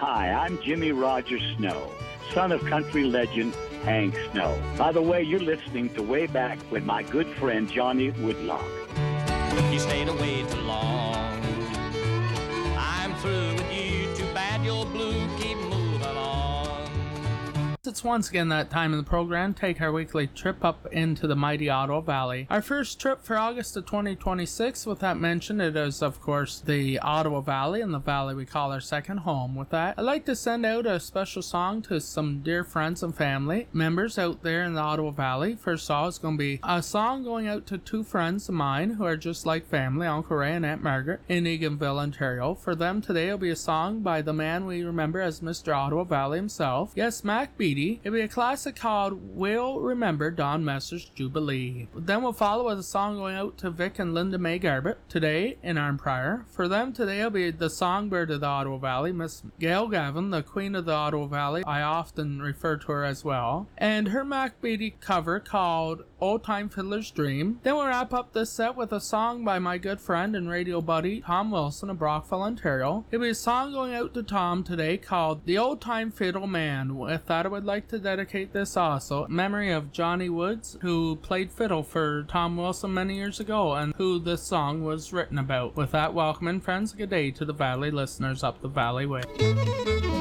Hi, I'm Jimmy Roger Snow, son of country legend Hank Snow. By the way, you're listening to Way Back with my good friend Johnny Woodlock. You stayed away too long. I'm through with you. Too bad you're blue. Keep moving on. It's once again that time in the program. Take our weekly trip up into the mighty Ottawa Valley. Our first trip for August of 2026. With that mentioned, it is of course the Ottawa Valley, and the valley we call our second home. With that, I'd like to send out a special song to some dear friends and family members out there in the Ottawa Valley. First of all, it's going to be a song going out to two friends of mine who are just like family, Uncle Ray and Aunt Margaret in Eganville, Ontario. For them today, it'll be a song by the man we remember as Mr. Ottawa Valley himself. Yes, Mac Beatty. It'll be a classic called We'll Remember Don Messer's Jubilee. Then we'll follow with a song going out to Vic and Linda May Garbett today in Arnprior. For them today will be the songbird of the Ottawa Valley, Miss Gail Gavin, the Queen of the Ottawa Valley. I often refer to her as well. And her Mac Beatty cover called Old Time Fiddler's Dream. Then we'll wrap up this set with a song by my good friend and radio buddy Tom Wilson of Brockville, Ontario. It'll be a song going out to Tom today called The Old Time Fiddle Man. With that, I would like to dedicate this also in memory of Johnny Woods, who played fiddle for Tom Wilson many years ago and who this song was written about. With that, welcome and friends, good day to the Valley listeners up the Valley Way.